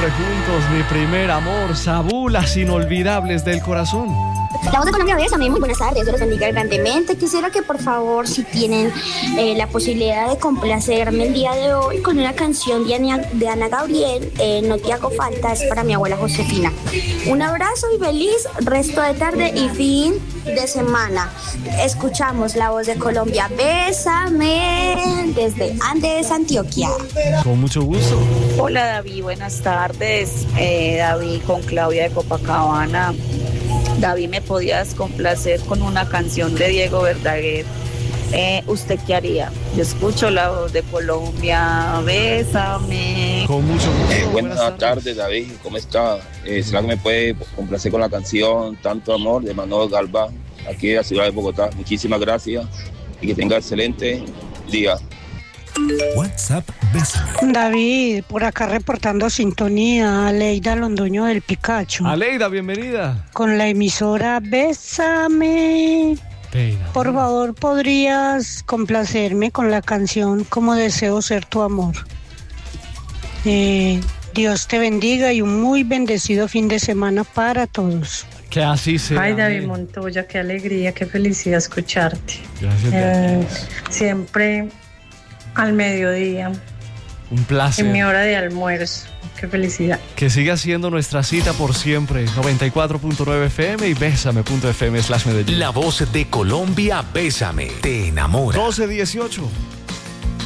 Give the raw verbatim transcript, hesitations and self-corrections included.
siempre juntos, mi primer amor, Sabú, las inolvidables del corazón. La Voz de Colombia, bésame, muy buenas tardes, Dios los bendiga grandemente. Quisiera que por favor, si tienen eh, la posibilidad de complacerme el día de hoy con una canción de Ana, de Ana Gabriel, eh, No te hago falta, es para mi abuela Josefina. Un abrazo y feliz resto de tarde y fin de semana. Escuchamos La Voz de Colombia, bésame, desde Andes, Antioquia. Con mucho gusto. Hola David, buenas tardes. Eh, David con Claudia de Copacabana. David, ¿me podías complacer con una canción de Diego Verdaguer? Eh, ¿Usted qué haría? Yo escucho La Voz de Colombia, bésame. Con mucho gusto. Eh, buenas, buenas tardes. tardes, David. ¿Cómo está? Eh, ¿Será que me puede complacer con la canción Tanto Amor de Manolo Galván, aquí de la ciudad de Bogotá? Muchísimas gracias y que tenga excelente día. WhatsApp Bésame. David, por acá reportando sintonía, Aleida Londoño del Picacho. Aleida, bienvenida. Con la emisora Bésame. Peina. Por favor, ¿podrías complacerme con la canción Como deseo ser tu amor? Eh, Dios te bendiga y un muy bendecido fin de semana para todos. Que así sea. Ay, David Montoya, qué alegría, qué felicidad escucharte. Gracias. Eh, siempre al mediodía. Un placer. En mi hora de almuerzo. Qué felicidad. Que siga siendo nuestra cita por siempre. noventa y cuatro punto nueve F M y bésame punto F M slash Medellín. La Voz de Colombia, bésame. Te enamora. doce dieciocho.